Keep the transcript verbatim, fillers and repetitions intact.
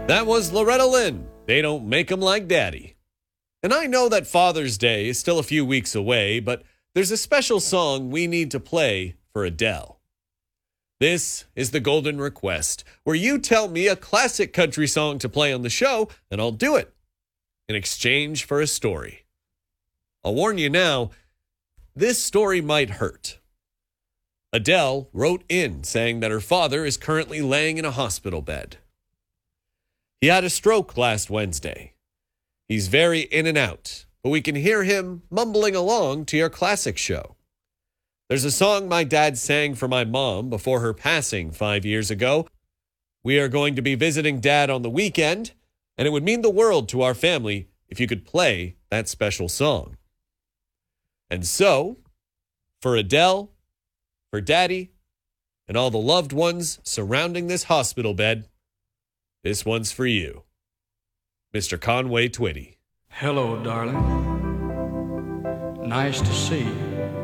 That was Loretta Lynn. They don't make 'em like Daddy. And I know that Father's Day is still a few weeks away, but there's a special song we need to play for Adele. This is the Golden Request, where you tell me a classic country song to play on the show, and I'll do it in exchange for a story. I'll warn you now, this story might hurt. Adele wrote in saying that her father is currently laying in a hospital bed. He had a stroke last Wednesday. He's very in and out, but we can hear him mumbling along to your classic show. There's a song my dad sang for my mom before her passing five years ago. We are going to be visiting Dad on the weekend, and it would mean the world to our family if you could play that special song. And so, for Adele, for Daddy, and all the loved ones surrounding this hospital bed, this one's for you, Mister Conway Twitty. Hello, darling. Nice to see you.